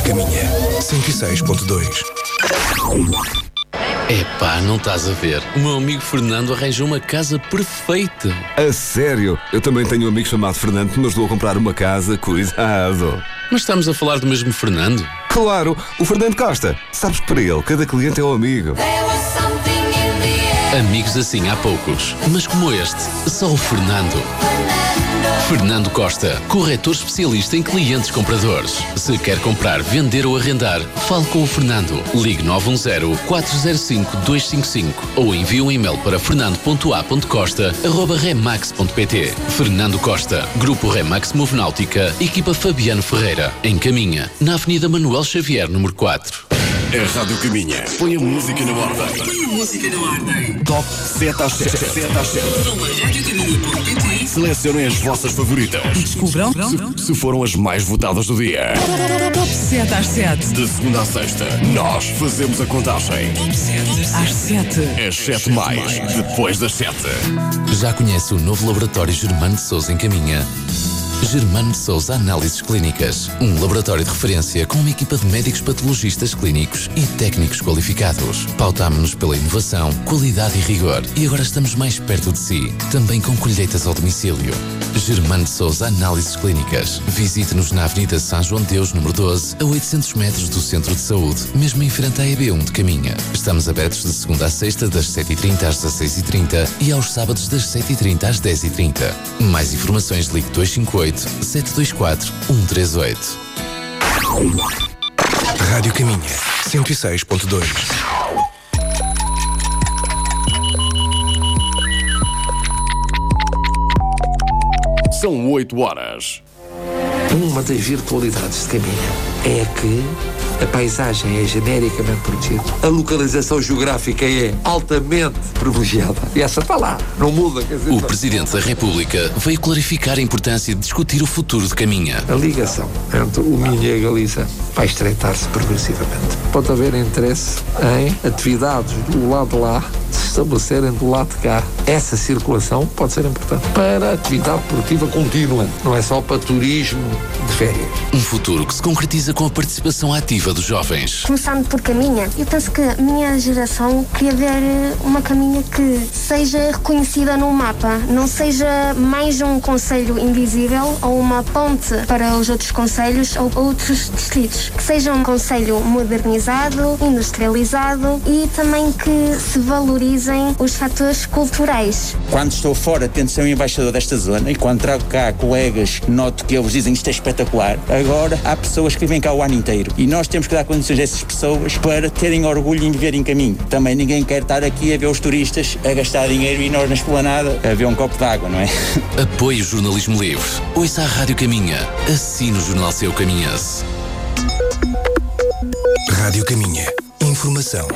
Caminha 106.2. Epá, não estás a ver? O meu amigo Fernando arranjou uma casa perfeita. A sério? Eu também tenho um amigo chamado Fernando que me ajudou a comprar uma casa. Cuidado. Mas estamos a falar do mesmo Fernando? Claro, o Fernando Costa. Sabes que para ele, cada cliente é um amigo. Amigos assim há poucos, mas como este, só o Fernando. Fernando Costa, corretor especialista em clientes compradores. Se quer comprar, vender ou arrendar, fale com o Fernando. Ligue 910-405-255 ou envie um e-mail para fernando.a.costa@remax.pt. Fernando Costa, Grupo Remax Movenáutica, equipa Fabiano Ferreira, em Caminha, na Avenida Manuel Xavier, número 4. É Rádio Caminha. Põe a música na ordem. Top 7 às 7. 7 às 7. Selecionem as vossas favoritas. E descubram Se foram as mais votadas do dia. Top 7 às 7. De segunda à sexta, nós fazemos a contagem. Top 7 às 7. As 7 mais, depois das 7. Já conhece o novo laboratório Germano de Sousa em Caminha? Germano de Sousa Análises Clínicas. Um laboratório de referência com uma equipa de médicos patologistas clínicos e técnicos qualificados. Pautámo-nos pela inovação, qualidade e rigor. E agora estamos mais perto de si, também com colheitas ao domicílio. Germano de Sousa Análises Clínicas. Visite-nos na Avenida São João de Deus, número 12, a 800 metros do Centro de Saúde, mesmo em frente à EB1 de Caminha. Estamos abertos de segunda a sexta, das 7h30 às 16h30 e aos sábados das 7h30 às 10h30. Mais informações, ligue 258-724-138. Rádio Caminha 106.2. São 8 horas. Uma das virtualidades de Caminha é que a paisagem é genericamente protegida. A localização geográfica é altamente privilegiada. E essa está lá, não muda. Quer dizer, O Presidente da República veio clarificar a importância de discutir o futuro de Caminha. a ligação entre o Minho e a Galiza vai estreitar-se progressivamente. Pode haver interesse em atividades do lado de lá se estabelecerem do lado de cá. Essa circulação pode ser importante para a atividade produtiva contínua, não é só para turismo de férias. Um futuro que se concretiza com a participação ativa dos jovens. Começando por Caminha, eu penso que a minha geração queria ver uma Caminha que seja reconhecida no mapa, não seja mais um concelho invisível ou uma ponte para os outros concelhos ou outros distritos, que seja um concelho modernizado, industrializado e também que se valorizem os fatores culturais. Quando estou fora, tento ser um embaixador desta zona e quando trago cá colegas, noto que eles dizem isto é espetacular. Agora, há pessoas que vêm cá o ano inteiro e nós temos que dar condições a essas pessoas para terem orgulho em viver em Caminho. Também ninguém quer estar aqui a ver os turistas a gastar dinheiro e nós na esplanada a ver um copo de água, não é? Apoie o jornalismo livre. Ouça a Rádio Caminha. Assine o Jornal Seu Caminhense. Rádio Caminha. Informação.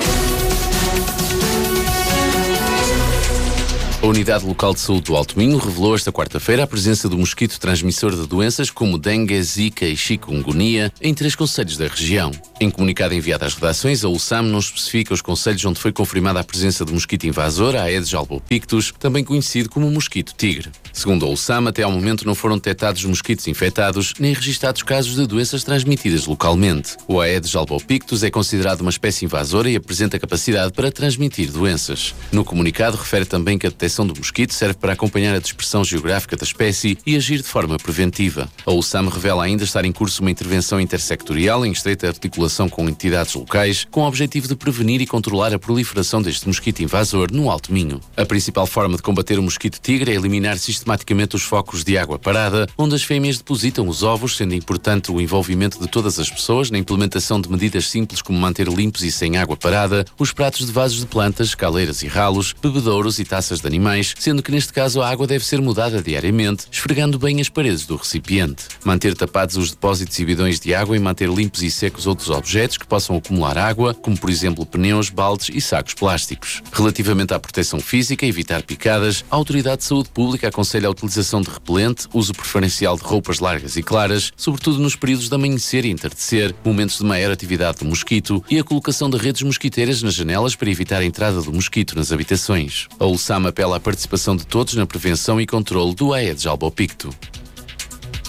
A Unidade Local de Saúde do Alto Minho revelou esta quarta-feira a presença do mosquito transmissor de doenças como dengue, zika e chikungunya em 3 concelhos da região. Em comunicado enviado às redações, a USAM não especifica os concelhos onde foi confirmada a presença do mosquito invasor, a Aedes albopictus, também conhecido como mosquito tigre. Segundo a USAM, até ao momento não foram detectados mosquitos infectados nem registados casos de doenças transmitidas localmente. O Aedes albopictus é considerado uma espécie invasora e apresenta capacidade para transmitir doenças. No comunicado refere também que a detecção do mosquito serve para acompanhar a dispersão geográfica da espécie e agir de forma preventiva. A USAM revela ainda estar em curso uma intervenção intersectorial em estreita articulação com entidades locais, com o objetivo de prevenir e controlar a proliferação deste mosquito invasor no Alto Minho. A principal forma de combater o mosquito tigre é eliminar sistematicamente os focos de água parada, onde as fêmeas depositam os ovos, sendo importante o envolvimento de todas as pessoas na implementação de medidas simples como manter limpos e sem água parada os pratos de vasos de plantas, caleiras e ralos, bebedouros e taças de animais, sendo que neste caso a água deve ser mudada diariamente, esfregando bem as paredes do recipiente. Manter tapados os depósitos e bidões de água e manter limpos e secos outros objetos que possam acumular água, como por exemplo pneus, baldes e sacos plásticos. Relativamente à proteção física, evitar picadas, a Autoridade de Saúde Pública aconselha a utilização de repelente, uso preferencial de roupas largas e claras, sobretudo nos períodos de amanhecer e entardecer, momentos de maior atividade do mosquito, e a colocação de redes mosquiteiras nas janelas para evitar a entrada do mosquito nas habitações. A USAM apela à participação de todos na prevenção e controle do Aedes albopictus.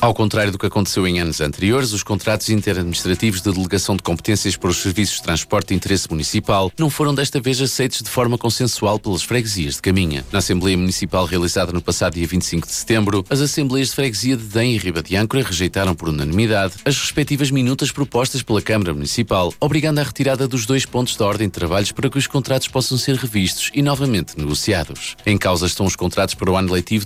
Ao contrário do que aconteceu em anos anteriores, os contratos interadministrativos de delegação de competências para os serviços de transporte de interesse municipal não foram desta vez aceitos de forma consensual pelas freguesias de Caminha. Na Assembleia Municipal realizada no passado dia 25 de setembro, as Assembleias de Freguesia de Dém e Riba de Âncora rejeitaram por unanimidade as respectivas minutas propostas pela Câmara Municipal, obrigando à retirada dos 2 pontos da ordem de trabalhos para que os contratos possam ser revistos e novamente negociados. Em causa estão os contratos para o ano letivo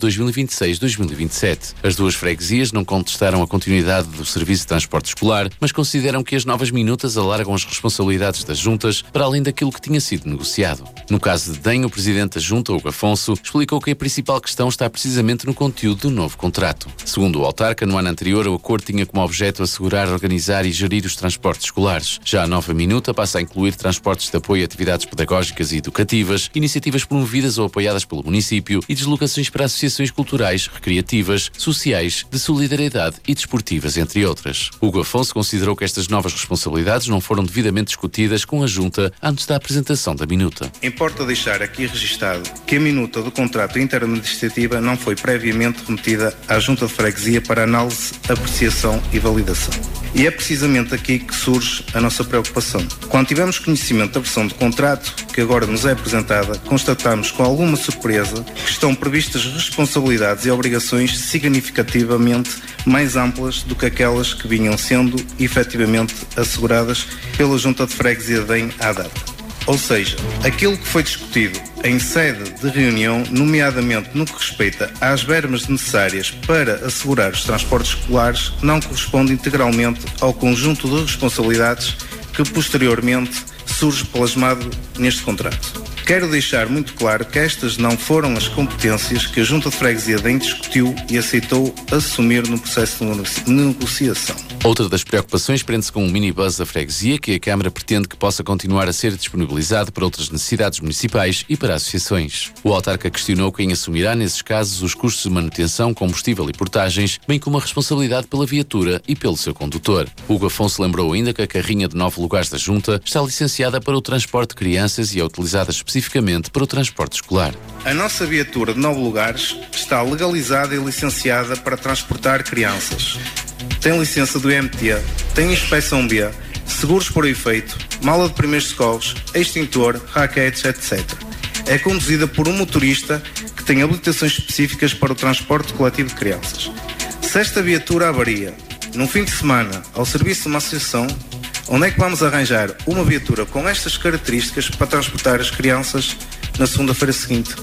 2026-2027. As duas freguesias não contestaram a continuidade do serviço de transporte escolar, mas consideram que as novas minutas alargam as responsabilidades das juntas para além daquilo que tinha sido negociado. No caso de Dém, o presidente da junta, Hugo Afonso, explicou que a principal questão está precisamente no conteúdo do novo contrato. Segundo o autarca, no ano anterior o acordo tinha como objeto assegurar, organizar e gerir os transportes escolares. Já a nova minuta passa a incluir transportes de apoio a atividades pedagógicas e educativas, iniciativas promovidas ou apoiadas pelo município e deslocações para associações culturais, recreativas, sociais, de solidariedade e desportivas, entre outras. Hugo Afonso considerou que estas novas responsabilidades não foram devidamente discutidas com a Junta antes da apresentação da minuta. Importa deixar aqui registado que a minuta do contrato interadministrativa não foi previamente remetida à Junta de Freguesia para análise, apreciação e validação. E é precisamente aqui que surge a nossa preocupação. Quando tivemos conhecimento da versão do contrato, que agora nos é apresentada, constatamos com alguma surpresa que estão previstas responsabilidades e obrigações significativamente mais amplas do que aquelas que vinham sendo efetivamente asseguradas pela Junta de Freguesia de Dém à data. Ou seja, aquilo que foi discutido em sede de reunião, nomeadamente no que respeita às verbas necessárias para assegurar os transportes escolares, não corresponde integralmente ao conjunto de responsabilidades que posteriormente surge plasmado neste contrato. Quero deixar muito claro que estas não foram as competências que a Junta de Freguesia de Dém discutiu e aceitou assumir no processo de negociação. Outra das preocupações prende-se com o minibus da freguesia, que a Câmara pretende que possa continuar a ser disponibilizado para outras necessidades municipais e para associações. O autarca questionou quem assumirá, nesses casos, os custos de manutenção, combustível e portagens, bem como a responsabilidade pela viatura e pelo seu condutor. Hugo Afonso lembrou ainda que a carrinha de 9 lugares da Junta está licenciada para o transporte de crianças e é utilizada especificamente para o transporte escolar. A nossa viatura de 9 lugares está legalizada e licenciada para transportar crianças. Tem licença do IMT, tem inspeção B, seguros por efeito, mala de primeiros socorros, extintor, raquetes, etc. É conduzida por um motorista que tem habilitações específicas para o transporte coletivo de crianças. Se esta viatura avaria num fim de semana ao serviço de uma associação, onde é que vamos arranjar uma viatura com estas características para transportar as crianças na segunda-feira seguinte?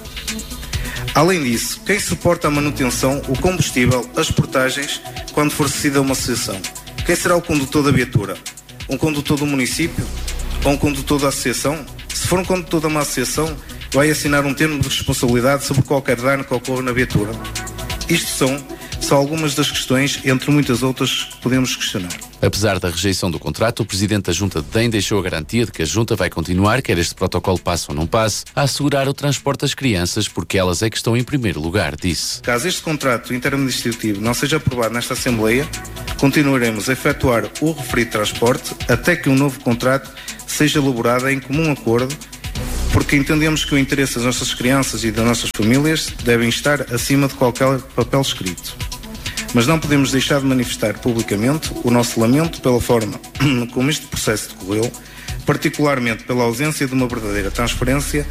Além disso, quem suporta a manutenção, o combustível, as portagens, quando for cedida uma associação? Quem será o condutor da viatura? Um condutor do município? Ou um condutor da associação? Se for um condutor de uma associação, vai assinar um termo de responsabilidade sobre qualquer dano que ocorra na viatura. Isto são só algumas das questões, entre muitas outras, que podemos questionar. Apesar da rejeição do contrato, o presidente da Junta de Dém deixou a garantia de que a Junta vai continuar, quer este protocolo passe ou não passe, a assegurar o transporte das crianças, porque elas é que estão em primeiro lugar, disse. Caso este contrato interadministrativo não seja aprovado nesta Assembleia, continuaremos a efetuar o referido transporte até que um novo contrato seja elaborado em comum acordo, porque entendemos que o interesse das nossas crianças e das nossas famílias devem estar acima de qualquer papel escrito. Mas não podemos deixar de manifestar publicamente o nosso lamento pela forma como este processo decorreu, particularmente pela ausência de uma verdadeira transparência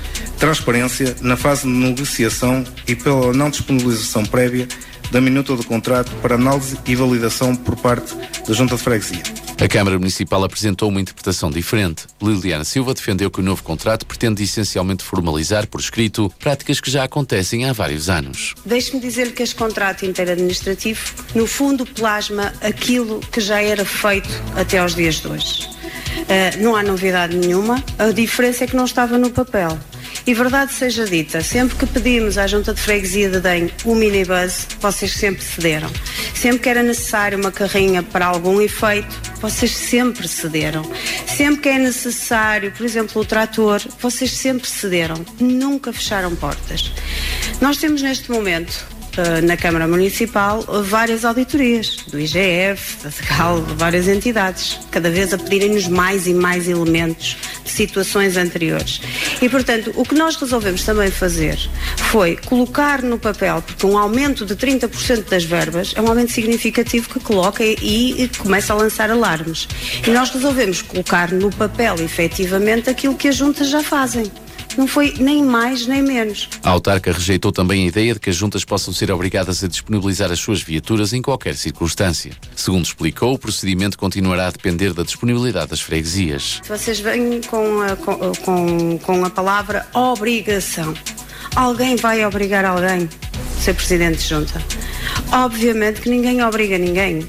na fase de negociação e pela não disponibilização prévia da minuta do contrato para análise e validação por parte da Junta de Freguesia. A Câmara Municipal apresentou uma interpretação diferente. Liliana Silva defendeu que o novo contrato pretende essencialmente formalizar por escrito práticas que já acontecem há vários anos. Deixe-me dizer que este contrato interadministrativo, no fundo, plasma aquilo que já era feito até aos dias de hoje. Não há novidade nenhuma, a diferença é que não estava no papel. E verdade seja dita, sempre que pedimos à Junta de Freguesia de Dém um minibus, vocês sempre cederam. Sempre que era necessário uma carrinha para algum efeito, vocês sempre cederam. Sempre que é necessário, por exemplo, o trator, vocês sempre cederam. Nunca fecharam portas. Nós temos neste momento, na Câmara Municipal, várias auditorias do IGF, da DEGAL, de várias entidades, cada vez a pedirem-nos mais e mais elementos de situações anteriores. E, portanto, o que nós resolvemos também fazer foi colocar no papel, porque um aumento de 30% das verbas é um aumento significativo que coloca e começa a lançar alarmes. E nós resolvemos colocar no papel, efetivamente, aquilo que as juntas já fazem. Não foi nem mais nem menos. A autarca rejeitou também a ideia de que as juntas possam ser obrigadas a disponibilizar as suas viaturas em qualquer circunstância. Segundo explicou, o procedimento continuará a depender da disponibilidade das freguesias. Vocês vêm com a palavra obrigação. Alguém vai obrigar alguém a ser presidente de junta? Obviamente que ninguém obriga ninguém.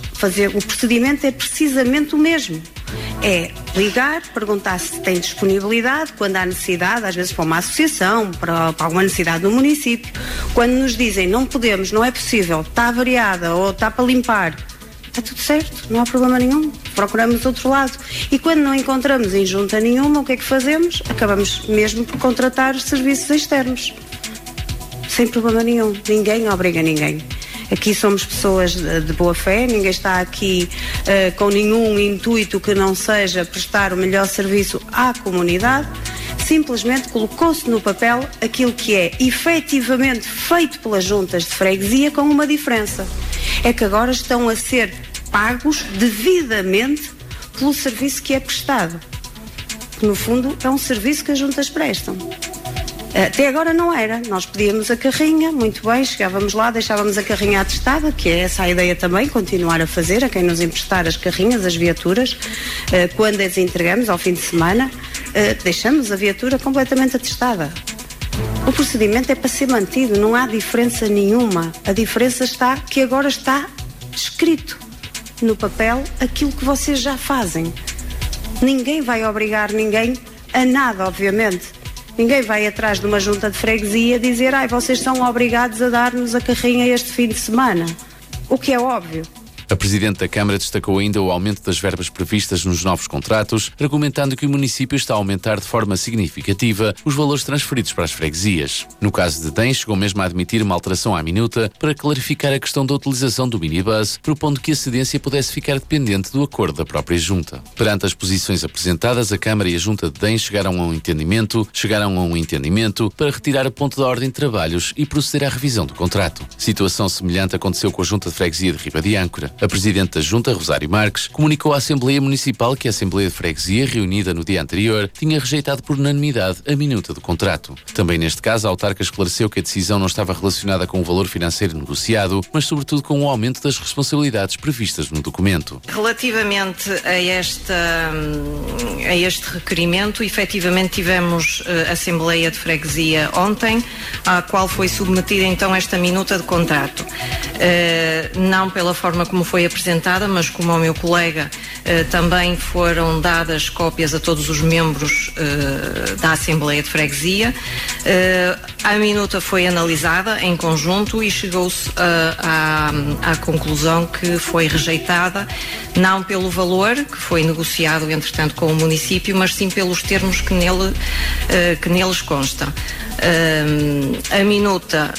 O procedimento é precisamente o mesmo. É ligar, perguntar se tem disponibilidade, quando há necessidade, às vezes para uma associação, para alguma necessidade do município. Quando nos dizem não podemos, não é possível, está avariada ou está para limpar, está tudo certo, não há problema nenhum, procuramos outro lado. E quando não encontramos em junta nenhuma, o que é que fazemos? Acabamos mesmo por contratar serviços externos. Sem problema nenhum, ninguém obriga ninguém. Aqui somos pessoas de boa fé, ninguém está aqui com nenhum intuito que não seja prestar o melhor serviço à comunidade. Simplesmente colocou-se no papel aquilo que é efetivamente feito pelas juntas de freguesia, com uma diferença. É que agora estão a ser pagos devidamente pelo serviço que é prestado. No fundo, é um serviço que as juntas prestam. Até agora não era. Nós pedíamos a carrinha, muito bem, chegávamos lá, deixávamos a carrinha atestada, que é essa a ideia também, continuar a fazer, a quem nos emprestar as carrinhas, as viaturas, quando as entregamos ao fim de semana, deixamos a viatura completamente atestada. O procedimento é para ser mantido, não há diferença nenhuma. A diferença está que agora está escrito no papel aquilo que vocês já fazem. Ninguém vai obrigar ninguém a nada, obviamente. Ninguém vai atrás de uma junta de freguesia dizer vocês são obrigados a dar-nos a carrinha este fim de semana. O que é óbvio. A Presidente da Câmara destacou ainda o aumento das verbas previstas nos novos contratos, argumentando que o município está a aumentar de forma significativa os valores transferidos para as freguesias. No caso de Dém, chegou mesmo a admitir uma alteração à minuta para clarificar a questão da utilização do minibus, propondo que a cedência pudesse ficar dependente do acordo da própria Junta. Perante as posições apresentadas, a Câmara e a Junta de Dém chegaram a um entendimento para retirar a ponto da ordem de trabalhos e proceder à revisão do contrato. Situação semelhante aconteceu com a Junta de Freguesia de Riba de Âncora. A Presidente da Junta, Rosário Marques, comunicou à Assembleia Municipal que a Assembleia de Freguesia, reunida no dia anterior, tinha rejeitado por unanimidade a minuta do contrato. Também neste caso, a autarca esclareceu que a decisão não estava relacionada com o valor financeiro negociado, mas sobretudo com o aumento das responsabilidades previstas no documento. Relativamente a este requerimento, efetivamente tivemos a Assembleia de Freguesia ontem, à qual foi submetida então esta minuta de contrato. Não pela forma como foi apresentada, mas como ao meu colega também foram dadas cópias a todos os membros da Assembleia de Freguesia. A minuta foi analisada em conjunto e chegou-se à conclusão que foi rejeitada, não pelo valor que foi negociado entretanto com o município, mas sim pelos termos que neles constam. A minuta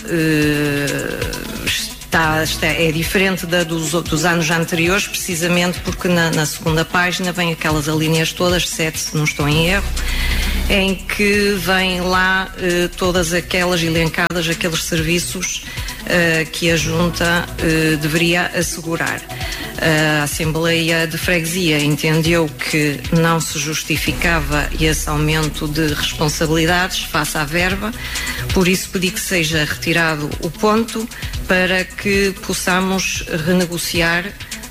é diferente dos anos anteriores, precisamente porque na segunda página vem aquelas alíneas todas, 7 se não estou em erro, em que vêm lá todas aquelas elencadas, aqueles serviços que a Junta deveria assegurar. A Assembleia de Freguesia entendeu que não se justificava esse aumento de responsabilidades face à verba, por isso pedi que seja retirado o ponto para que possamos renegociar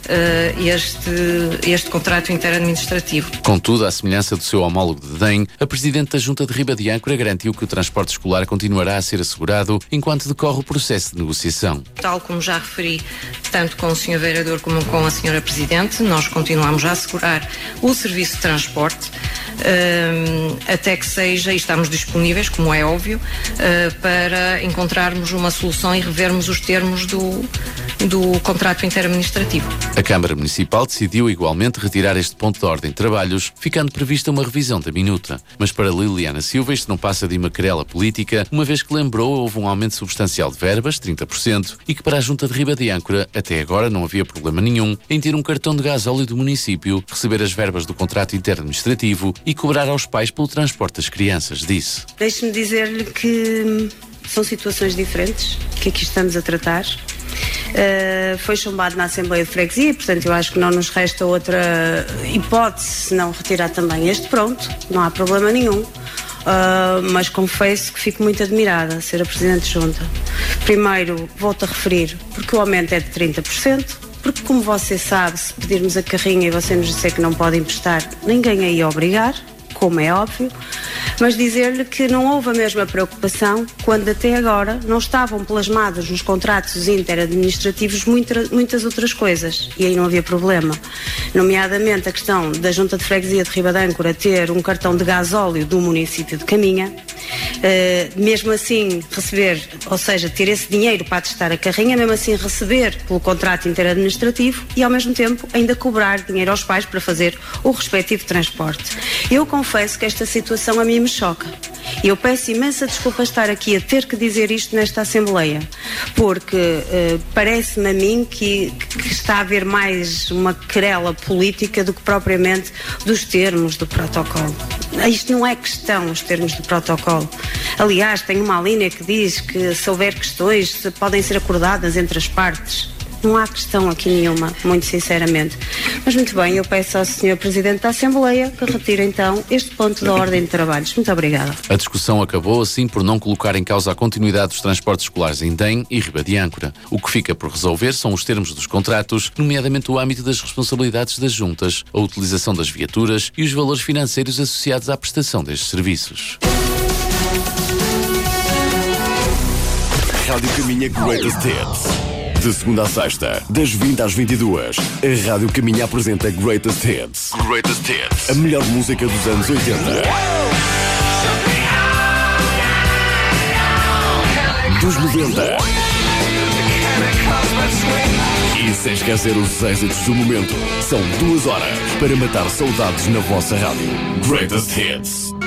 este contrato interadministrativo. Contudo, à semelhança do seu homólogo de Dém, a Presidente da Junta de Riba de Âncora garantiu que o transporte escolar continuará a ser assegurado enquanto decorre o processo de negociação. Tal como já referi, tanto com o Sr. Vereador como com a Sra. Presidente, nós continuamos a assegurar o serviço de transporte até que seja, e estamos disponíveis, como é óbvio, para encontrarmos uma solução e revermos os termos do contrato interadministrativo. A Câmara Municipal decidiu igualmente retirar este ponto da ordem de trabalhos, ficando prevista uma revisão da minuta. Mas para Liliana Silva isto não passa de uma querela política, uma vez que lembrou houve um aumento substancial de verbas, 30%, e que para a Junta de Riba de Âncora até agora não havia problema nenhum em ter um cartão de gasóleo do município, receber as verbas do contrato interadministrativo e cobrar aos pais pelo transporte das crianças, disse. Deixe-me dizer-lhe que são situações diferentes que aqui estamos a tratar. Foi chumbado na Assembleia de Freguesia, portanto eu acho que não nos resta outra hipótese senão retirar também este, pronto, não há problema nenhum. Mas confesso que fico muito admirada a ser a Presidente de Junta. Primeiro, volto a referir, porque o aumento é de 30%, porque como você sabe, se pedirmos a carrinha e você nos disser que não pode emprestar, ninguém aí a obrigar, como é óbvio, mas dizer-lhe que não houve a mesma preocupação quando até agora não estavam plasmados nos contratos interadministrativos muitas outras coisas, e aí não havia problema, nomeadamente a questão da Junta de Freguesia de Ribadâncora ter um cartão de gasóleo do município de Caminha, mesmo assim receber, ou seja, ter esse dinheiro para atestar a carrinha, mesmo assim receber pelo contrato interadministrativo e ao mesmo tempo ainda cobrar dinheiro aos pais para fazer o respectivo transporte. Eu confesso que esta situação a mim me choca. E eu peço imensa desculpa estar aqui a ter que dizer isto nesta Assembleia, porque parece-me a mim que está a haver mais uma querela política do que propriamente dos termos do protocolo. Isto não é questão, os termos do protocolo. Aliás, tem uma linha que diz que se houver questões podem ser acordadas entre as partes. Não há questão aqui nenhuma, muito sinceramente. Mas muito bem, eu peço ao Sr. Presidente da Assembleia que retire então este ponto da ordem de trabalhos. Muito obrigada. A discussão acabou assim por não colocar em causa a continuidade dos transportes escolares em Dém e Ribadiâncora. O que fica por resolver são os termos dos contratos, nomeadamente o âmbito das responsabilidades das juntas, a utilização das viaturas e os valores financeiros associados à prestação destes serviços. Rádio Caminha Greatest Hits. De segunda a sexta, das 20 às 22, a Rádio Caminha apresenta Greatest Hits. Greatest Hits. A melhor música dos anos 80. Dos 90. E sem esquecer os êxitos do momento. São 2 horas para matar saudades na vossa rádio. Greatest Hits.